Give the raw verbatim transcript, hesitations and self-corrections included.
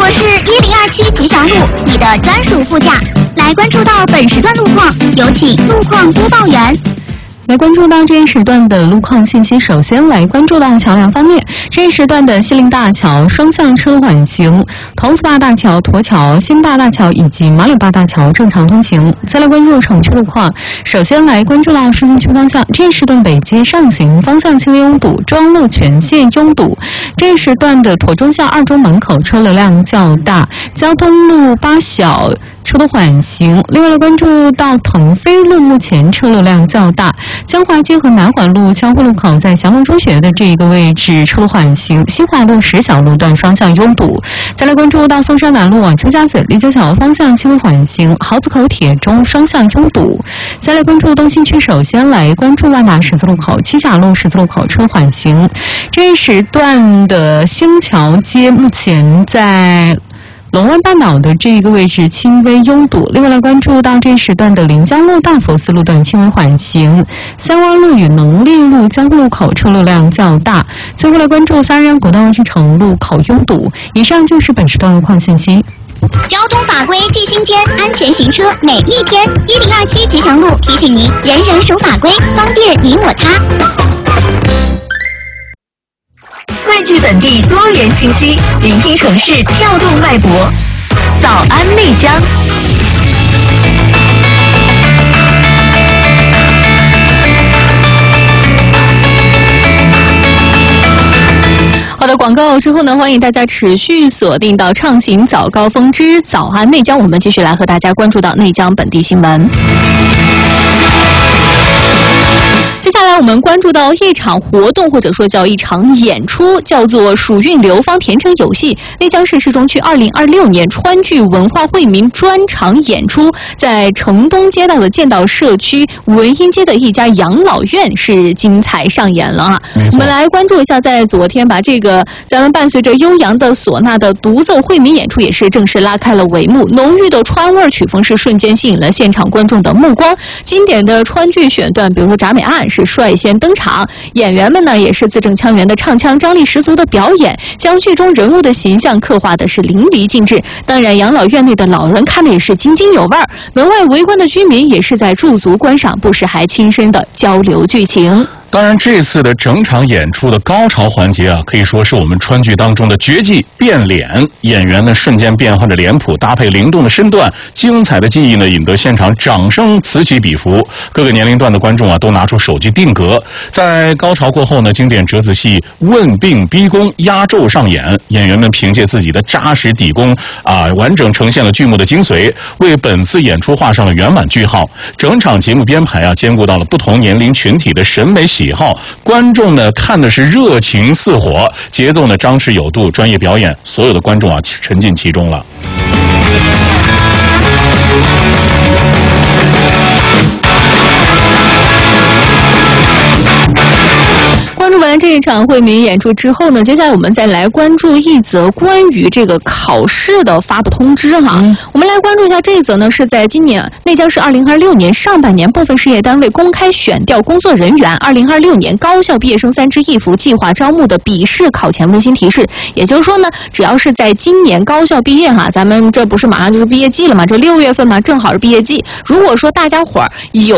我是一零二七吉祥路，你的专属副驾。来关注到本时段路况，有请路况播报员。 来关注到这一时段的路况信息，首先来关注到桥梁方面，这一时段的西陵大桥双向车缓行，桐梓坝大桥、驼桥、新大大桥以及马里坝大桥正常通行。再来关注城区路况，首先来关注到市中区方向，这一时段北街上行方向轻微拥堵，中央路全线拥堵。这一时段的妥中巷二中门口车流量较大，交通路八小车多缓行。另外来关注到腾飞路目前车流量较大，江华街和南环路交汇路口在祥龙中学的这一个位置车缓行，西华路石小路段双向拥堵。再来关注到松山南路往邱家嘴立交桥方向轻微缓行，豪子口铁中双向拥堵。再来关注东新区，首先来关注万达十字路口、七甲路十字路口车缓行。这一时段的星桥街目前在龙湾半岛的这个位置轻微拥堵。另外来关注到这一时段的临江路大佛寺路段轻微缓行，三湾路与农历路交汇路口车流量较大。最后来关注三人国道之城路口拥堵。以上就是本时段路况信息。 交通法规记心间，安全行车每一天。一零二七吉祥路提醒您，人人守法规，方便你我他。 汇聚本地多元信息，聆听城市跳动脉搏。早安内江。 好的，广告之后呢，欢迎大家持续锁定到畅行早高峰之早安内江，我们继续来和大家关注到内江本地新闻。接下来我们关注到一场活动，或者说叫一场演出，叫做蜀韵流芳田城有戏内江市市中区二零二六年川剧文化惠民专场演出，在城东街道的建道社区文音街的一家养老院是精彩上演了啊。我们来关注一下，在昨天吧，这个咱们伴随着悠扬的唢呐的独奏惠民演出也是正式拉开了帷幕，浓郁的川味曲风是瞬间吸引了现场观众的目光。经典的川剧选段，比如说铡美案是率先登场，演员们呢也是字正腔圆的唱腔，张力十足的表演，将剧中人物的形象刻画的是淋漓尽致。当然，养老院内的老人看的也是津津有味，门外围观的居民也是在驻足观赏，不时还亲身的交流剧情。 当然，这次的整场演出的高潮环节啊，可以说是我们川剧当中的绝技变脸。演员呢瞬间变换着脸谱，搭配灵动的身段，精彩的技艺呢，引得现场掌声此起彼伏。各个年龄段的观众啊，都拿出手机定格。在高潮过后呢，经典折子戏问病逼宫压轴上演，演员们凭借自己的扎实底功啊，完整呈现了剧目的精髓，为本次演出画上了圆满句号。整场节目编排啊，兼顾到了不同年龄群体的审美喜好，观众呢看的是热情似火，节奏呢张弛有度，专业表演，所有的观众啊沉浸其中了。 关注完这一场惠民演出之后呢，接下来我们再来关注一则关于这个考试的发布通知哈。嗯、我们来关注一下这一则呢，是在今年内江市二零二六年上半年部分事业单位公开选调工作人员二零二六年高校毕业生三支一扶计划招募的笔试考前温馨提示。也就是说呢，只要是在今年高校毕业哈，咱们这不是马上就是毕业季了嘛，这六月份嘛正好是毕业季。如果说大家伙儿有